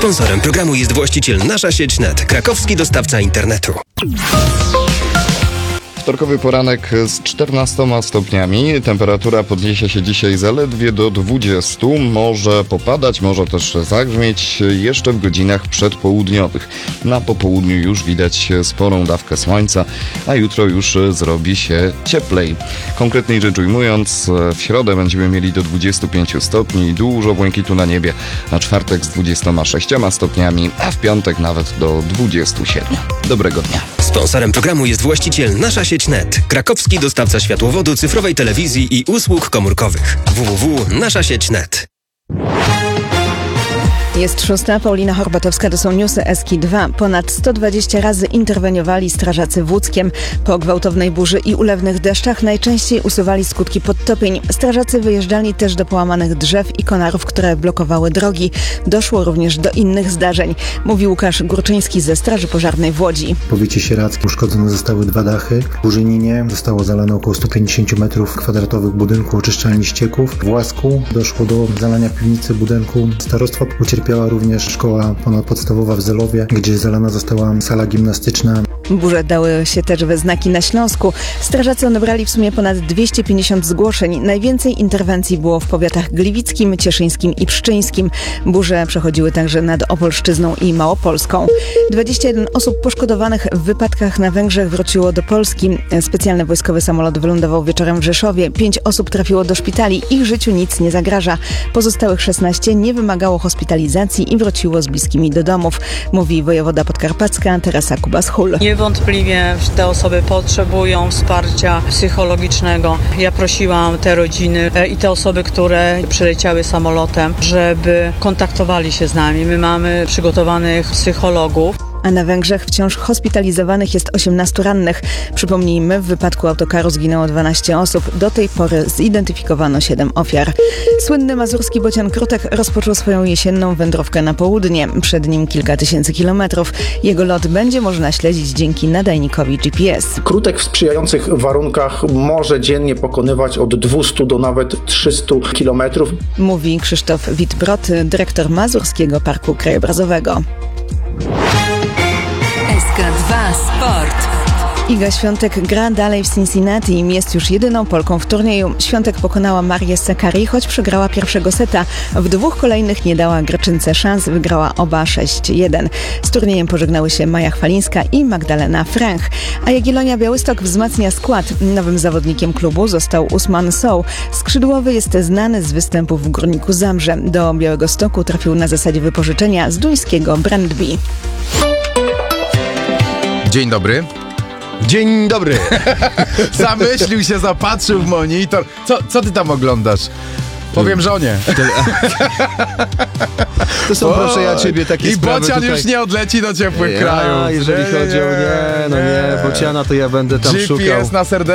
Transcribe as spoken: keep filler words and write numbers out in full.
Sponsorem programu jest właściciel Nasza Sieć Net, krakowski dostawca internetu. Wtorkowy poranek z czternastoma stopniami. Temperatura podniesie się dzisiaj zaledwie do dwudziestu. Może popadać, może też zagrzmieć jeszcze w godzinach przedpołudniowych. Na popołudniu już widać sporą dawkę słońca, a jutro już zrobi się cieplej. Konkretniej rzecz ujmując, w środę będziemy mieli do dwudziestu pięciu stopni, dużo błękitu na niebie. Na czwartek z dwudziestoma sześcioma stopniami, a w piątek nawet do dwudziestu siedmiu. Dobrego dnia. Sponsorem programu jest właściciel Nasza Sieć Net, krakowski dostawca światłowodu, cyfrowej telewizji i usług komórkowych. w w w kropka nasza sieć kropka net. Jest szósta, Paulina Horbatowska, to są newsy Eski dwa. Ponad sto dwadzieścia razy interweniowali strażacy w Łódzkiem. Po gwałtownej burzy i ulewnych deszczach najczęściej usuwali skutki podtopień. Strażacy wyjeżdżali też do połamanych drzew i konarów, które blokowały drogi. Doszło również do innych zdarzeń, mówi Łukasz Górczyński ze Straży Pożarnej w Łodzi. W powiecie sieradzkim uszkodzone zostały dwa dachy. W Burzyninie zostało zalane około sto pięćdziesiąt metrów kwadratowych budynku oczyszczalni ścieków. W Łasku doszło do zalania piwnicy budynku starostwa. Ucierpiała również szkoła ponadpodstawowa w Zelowie, gdzie zalana została sala gimnastyczna. Burze dały się też we znaki na Śląsku. Strażacy odebrali w sumie ponad dwieście pięćdziesiąt zgłoszeń. Najwięcej interwencji było w powiatach gliwickim, cieszyńskim i pszczyńskim. Burze przechodziły także nad Opolszczyzną i Małopolską. dwadzieścia jeden osób poszkodowanych w wypadkach na Węgrzech wróciło do Polski. Specjalny wojskowy samolot wylądował wieczorem w Rzeszowie. Pięć osób trafiło do szpitali. Ich życiu nic nie zagraża. Pozostałych szesnaście nie wymagało hospitalizacji i wróciło z bliskimi do domów, mówi wojewoda podkarpacka Teresa Kubas-Hul. Niewątpliwie te osoby potrzebują wsparcia psychologicznego. Ja prosiłam te rodziny i te osoby, które przyleciały samolotem, żeby kontaktowali się z nami. My mamy przygotowanych psychologów. A na Węgrzech wciąż hospitalizowanych jest osiemnastu rannych. Przypomnijmy, w wypadku autokaru zginęło dwanaście osób. Do tej pory zidentyfikowano siedem ofiar. Słynny mazurski bocian Krutek rozpoczął swoją jesienną wędrówkę na południe. Przed nim kilka tysięcy kilometrów. Jego lot będzie można śledzić dzięki nadajnikowi G P S. Krutek w sprzyjających warunkach może dziennie pokonywać od dwieście do nawet trzysta kilometrów. Mówi Krzysztof Witbrod, dyrektor Mazurskiego Parku Krajobrazowego. S K dwa Sport. Iga Świątek gra dalej w Cincinnati i jest już jedyną Polką w turnieju. Świątek pokonała Marię Sakkari, choć przegrała pierwszego seta. W dwóch kolejnych nie dała Greczynce szans, wygrała oba sześć jeden. Z turniejem pożegnały się Maja Chwalińska i Magdalena Franch. A Jagiellonia Białystok wzmacnia skład. Nowym zawodnikiem klubu został Usman Sow. Skrzydłowy jest znany z występów w Górniku Zabrze. Do Białegostoku trafił na zasadzie wypożyczenia z duńskiego Brandby. Dzień dobry. Dzień dobry. Zamyślił się, zapatrzył w monitor. Co, co ty tam oglądasz? Powiem żonie. To są, o, proszę ja ciebie, takie I sprawy bocian tutaj... już nie odleci do ciepłych ja, krajów. Jeżeli nie, chodzi o nie, no nie, bociana to ja będę tam G P S szukał. na serdecznie.